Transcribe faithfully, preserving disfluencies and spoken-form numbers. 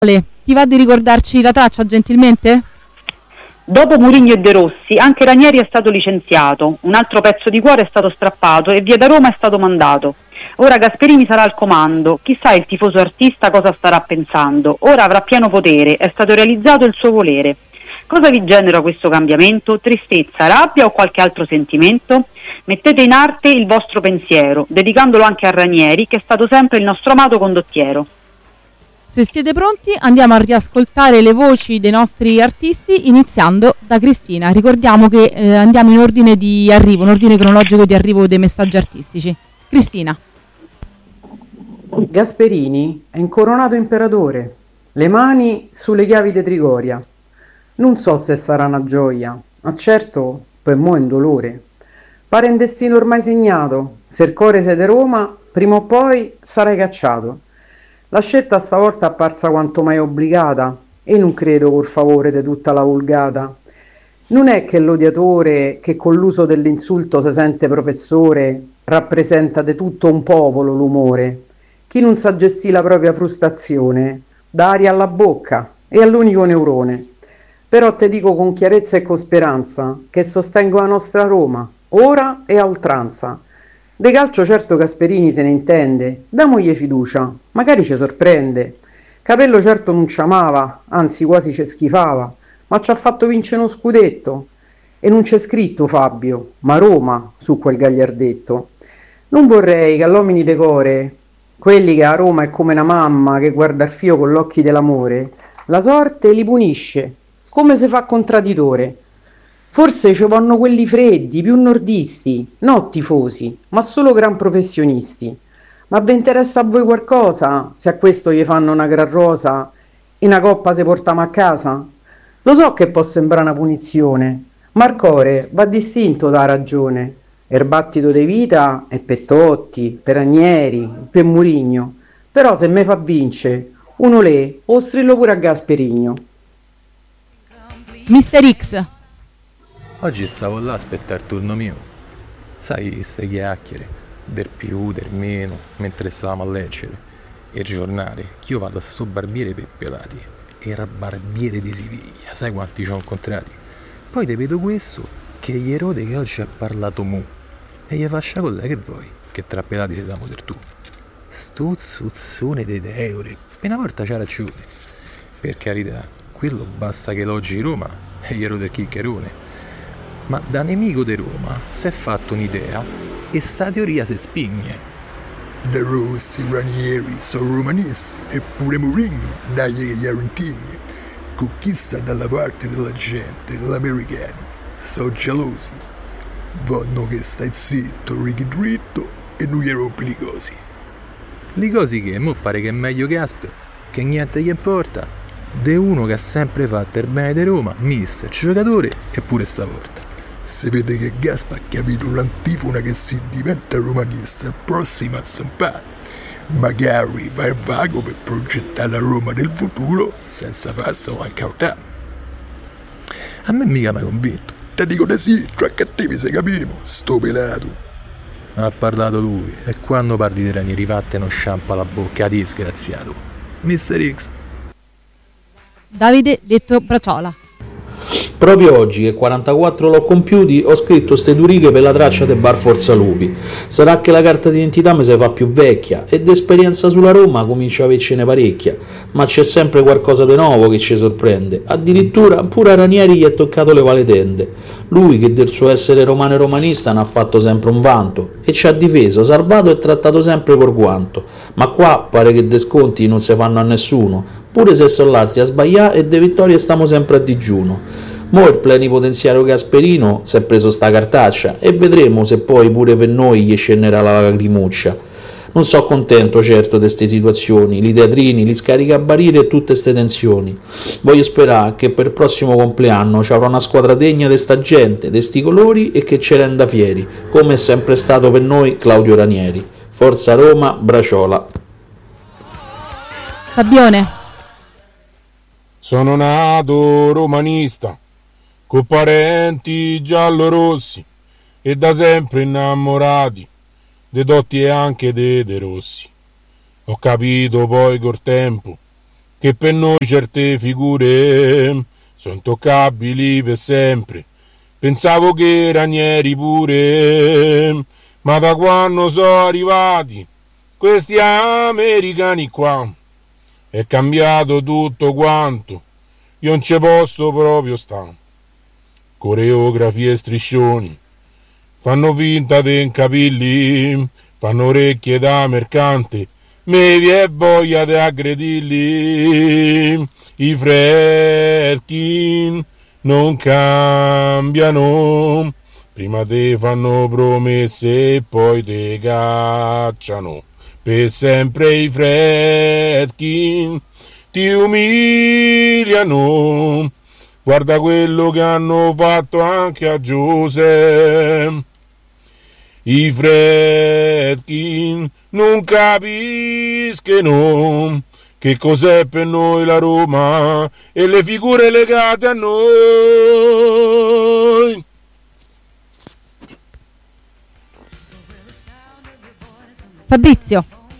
Ale, ti va di ricordarci la traccia gentilmente? Dopo Mourinho e De Rossi, anche Ranieri è stato licenziato, un altro pezzo di cuore è stato strappato e via da Roma è stato mandato. Ora Gasperini sarà al comando, chissà il tifoso artista cosa starà pensando. Ora avrà pieno potere, è stato realizzato il suo volere. Cosa vi genera questo cambiamento? Tristezza, rabbia o qualche altro sentimento? Mettete in arte il vostro pensiero, dedicandolo anche a Ranieri, che è stato sempre il nostro amato condottiero. Se siete pronti andiamo a riascoltare le voci dei nostri artisti iniziando da Cristina. Ricordiamo che eh, andiamo in ordine di arrivo, in ordine cronologico di arrivo dei messaggi artistici. Cristina. Gasperini è incoronato imperatore, le mani sulle chiavi di Trigoria. Non so se sarà una gioia, ma certo per mo' è un dolore. Pare un destino ormai segnato, se il cuore sei di Roma, prima o poi sarai cacciato. La scelta stavolta è apparsa quanto mai obbligata e non credo col favore di tutta la vulgata. Non è che l'odiatore che con l'uso dell'insulto si sente professore rappresenta di tutto un popolo l'umore. Chi non sa gestire la propria frustrazione dà aria alla bocca e all'unico neurone. Però te dico con chiarezza e con speranza che sostengo la nostra Roma, ora e a oltranza. De calcio certo Gasperini se ne intende, damogli fiducia, magari ci sorprende. Capello certo non ci amava, anzi quasi ci schifava, ma ci ha fatto vincere uno scudetto. E non c'è scritto Fabio, ma Roma su quel gagliardetto. Non vorrei che all'uomini de core, quelli che a Roma è come una mamma che guarda il figlio con gli occhi dell'amore, la sorte li punisce, come se fa contradditore. Forse ci vanno quelli freddi, più nordisti, no tifosi, ma solo gran professionisti. Ma vi interessa a voi qualcosa se a questo gli fanno una gran rosa e una coppa se portiamo a casa? Lo so che può sembrare una punizione, ma il cuore va distinto da ragione. Il battito di vita è per Totti, per Ranieri, per Mourinho. Però se me fa vince, uno lì, o strillo pure a Gasperino. mister X. Oggi stavo là a aspettare il turno mio. Sai, queste chiacchiere, del più, del meno, mentre stavamo a leggere il giornale, che io vado a sto barbiere per pelati. Era barbiere di Siviglia, sai quanti ci ho incontrati? Poi te vedo questo, che gli erode che oggi ha parlato mu. E gli faccia con lei che vuoi, che tra pelati si damo del tu. Sto zuzzone dei euro, e una volta c'ha ragione. Per carità, quello basta che elogi Roma e gli erode il chiccherone. Ma da nemico di Roma si è fatto un'idea e sta teoria si spigne. De Rossi, Ranieri, sono romanisti, eppure Mourinho, dagli che gli arrentigni. Con chi sta dalla parte della gente, degli americani, sono gelosi. Vogliono che stai zitto, righi dritto e non gli rompi le cose. Le cose che mo pare che è meglio Gasper, che niente gli importa. De uno che ha sempre fatto il bene di Roma, mister, giocatore e pure stavolta. Si vede che Gaspa ha capito l'antifona che si diventa romanista, il prossimo a zampare. Magari fa il vago per progettare la Roma del futuro senza farselo incautare. A me mica mi ha convinto. Te dico di sì, tra cattivi se capiamo, sto pelato. Ha parlato lui, e quando parli di Ranieri fatte non sciampa la bocca, disgraziato. mister X. Davide detto Braciola. Proprio oggi, che quarantaquattro l'ho compiuti, ho scritto ste due righe per la traccia de Bar Forza Lupi. Sarà che la carta d'identità mi si fa più vecchia e d'esperienza sulla Roma comincia a avercene parecchia, ma c'è sempre qualcosa di nuovo che ci sorprende. Addirittura pure a Ranieri gli è toccato le vale tende. Lui, che del suo essere romano e romanista ne ha fatto sempre un vanto e ci ha difeso, salvato e trattato sempre col guanto. Ma qua pare che de sconti non si fanno a nessuno, pure se sono l'altri a sbagliare e de vittorie stiamo sempre a digiuno. Mo' il plenipotenziario Gasperino si è preso sta cartaccia e vedremo se poi pure per noi gli scenderà la lacrimuccia. Non so contento certo di queste situazioni, li teatrini, li scaricabarili e tutte ste tensioni. Voglio sperare che per il prossimo compleanno ci avrà una squadra degna di sta gente, di sti colori e che ci renda fieri, come è sempre stato per noi Claudio Ranieri. Forza Roma, Braciola. Fabione. Sono nato romanista, con parenti giallorossi e da sempre innamorati de Totti e anche de De Rossi. Ho capito poi col tempo che per noi certe figure sono intoccabili per sempre. Pensavo che Ranieri pure, ma da quando sono arrivati questi americani qua è cambiato tutto quanto, io non ci posso proprio stare. Coreografie e striscioni, fanno finta di incapilli, fanno orecchie da mercante, me vi è voglia di aggredirli. I Fredkin non cambiano, prima te fanno promesse e poi te cacciano. Per sempre i Fredkin ti umiliano, guarda quello che hanno fatto anche a Giuseppe. I Fredkin non capiscono che cos'è per noi la Roma e le figure legate a noi. Fabrizio.